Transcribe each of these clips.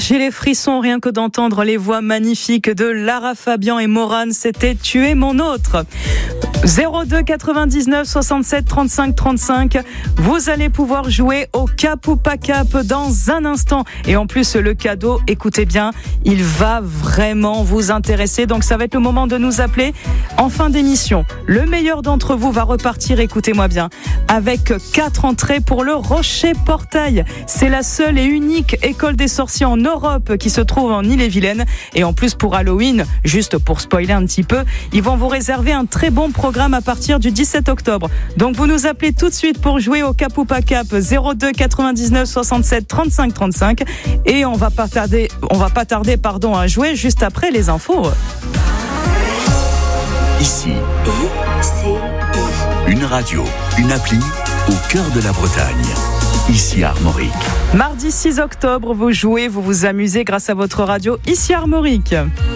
j'ai les frissons rien que d'entendre les voix magnifiques de Lara Fabian et Morane. C'était Tu es mon autre. 02 99 67 35 35. Vous allez pouvoir jouer au Cap ou pas Cap dans un instant. Et en plus, le cadeau, écoutez bien, il va vraiment vous intéresser. Donc ça va être le moment de nous appeler en fin d'émission. Le meilleur d'entre vous va repartir, écoutez-moi bien, avec 4 entrées pour le Rocher Portail. C'est la seule et unique école des sorciers en Europe qui se trouve en Ille-et-Vilaine. Et en plus, pour Halloween, juste pour spoiler un petit peu, ils vont vous réserver un très bon programme à partir du 17 octobre. Donc vous nous appelez tout de suite pour jouer au Cap ou pas Cap 02 99 67 35 35 et on va pas tarder à jouer juste après les infos. Ici, une radio, une appli au cœur de la Bretagne. Ici Armorique. Mardi 6 octobre, vous jouez, vous vous amusez grâce à votre radio Ici Armorique.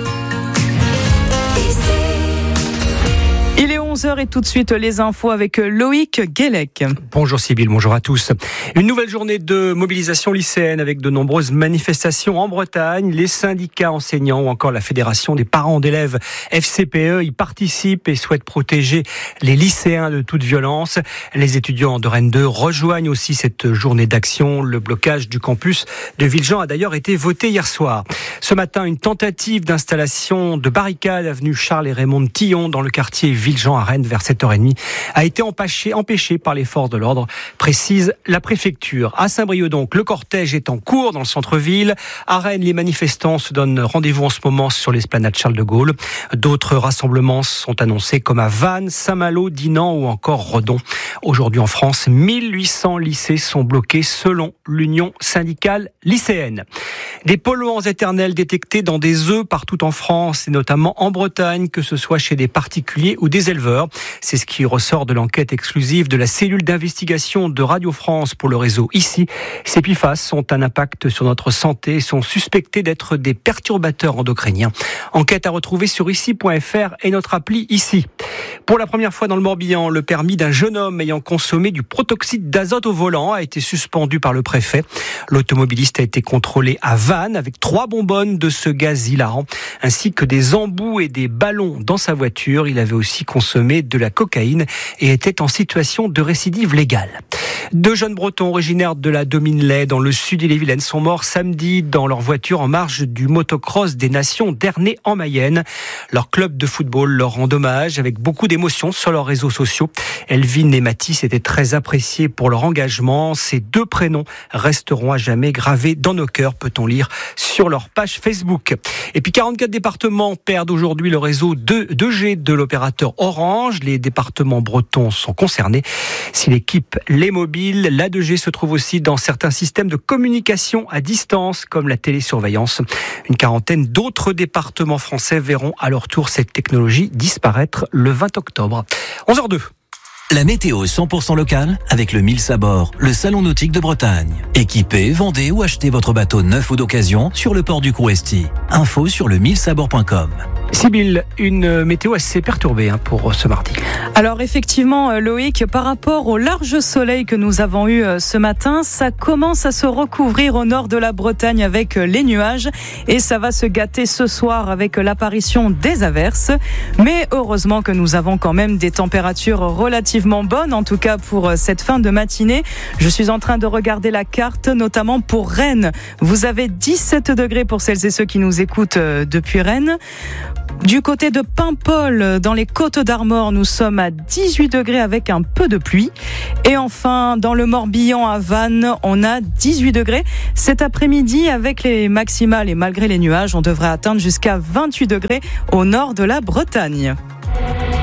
Il est 11h et tout de suite les infos avec Loïc Guélec. Bonjour Sybille, bonjour à tous. Une nouvelle journée de mobilisation lycéenne avec de nombreuses manifestations en Bretagne. Les syndicats enseignants ou encore la Fédération des parents d'élèves FCPE y participent et souhaitent protéger les lycéens de toute violence. Les étudiants de Rennes 2 rejoignent aussi cette journée d'action. Le blocage du campus de Villejean a d'ailleurs été voté hier soir. Ce matin, une tentative d'installation de barricades avenue Charles et Raymond Tillon dans le quartier Villejean à Rennes vers 7h30 a été empêchée par les forces de l'ordre, précise la préfecture. À Saint-Brieuc donc, le cortège est en cours dans le centre-ville. À Rennes, les manifestants se donnent rendez-vous en ce moment sur l'esplanade Charles de Gaulle. D'autres rassemblements sont annoncés comme à Vannes, Saint-Malo, Dinan ou encore Redon. Aujourd'hui en France, 1800 lycées sont bloqués selon l'Union syndicale lycéenne. Des polluants éternels détectés dans des œufs partout en France et notamment en Bretagne, que ce soit chez des particuliers ou des éleveurs. C'est ce qui ressort de l'enquête exclusive de la cellule d'investigation de Radio France pour le réseau Ici. Ces PFAS ont un impact sur notre santé et sont suspectés d'être des perturbateurs endocriniens. Enquête à retrouver sur ici.fr et notre appli Ici. Pour la première fois dans le Morbihan, le permis d'un jeune homme ayant consommé du protoxyde d'azote au volant a été suspendu par le préfet. L'automobiliste a été contrôlé à Vannes avec 3 bonbonnes de ce gaz hilarant, ainsi que des embouts et des ballons dans sa voiture. Il avait aussi consommé de la cocaïne et était en situation de récidive légale. 2 jeunes Bretons originaires de la Dominelay dans le sud Ille-et-Vilaine sont morts samedi dans leur voiture en marge du motocross des Nations d'Ernée en Mayenne. Leur club de football leur rend hommage avec beaucoup d'émotion sur leurs réseaux sociaux. Elvin et Mathis étaient très appréciés pour leur engagement. Ces 2 prénoms resteront à jamais gravés dans nos cœurs, peut-on lire sur leur page Facebook. Et puis 44 départements perdent aujourd'hui le réseau 2G de l'opérateur Orange. Les départements bretons sont concernés. Si l'équipe Les Mobiles, la 2G se trouve aussi dans certains systèmes de communication à distance comme la télésurveillance. Une quarantaine d'autres départements français verront à leur tour cette technologie disparaître le 20 octobre. 11h02. La météo 100% locale avec le Mills à bord, le salon nautique de Bretagne. Équipez, vendez ou achetez votre bateau neuf ou d'occasion sur le port du Crouesty. Info sur le millsabord.com. Sybille, une météo assez perturbée pour ce mardi. Alors effectivement, Loïc, par rapport au large soleil que nous avons eu ce matin, ça commence à se recouvrir au nord de la Bretagne avec les nuages et ça va se gâter ce soir avec l'apparition des averses. Mais heureusement que nous avons quand même des températures relativement bonnes, en tout cas pour cette fin de matinée. Je suis en train de regarder la carte, notamment pour Rennes. Vous avez 17 degrés pour celles et ceux qui nous écoutent depuis Rennes. Du côté de Paimpol, dans les Côtes d'Armor, nous sommes à 18 degrés avec un peu de pluie. Et enfin, dans le Morbihan à Vannes, on a 18 degrés. Cet après-midi, avec les maximales et malgré les nuages, on devrait atteindre jusqu'à 28 degrés au nord de la Bretagne.